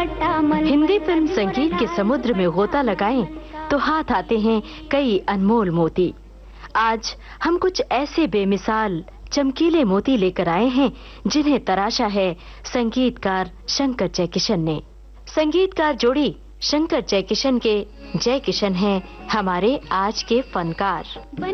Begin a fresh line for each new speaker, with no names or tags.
Hindi film संगीत के समुद्र में गोता लगाएं तो हाथ आते हैं कई अनमोल मोती। आज हम कुछ ऐसे बेमिसाल चमकीले मोती लेकर आए हैं जिन्हें तराशा है संगीतकार शंकर जयकिशन ने। संगीतकार जोड़ी शंकर जयकिशन के जयकिशन हैं हमारे आज के फनकार।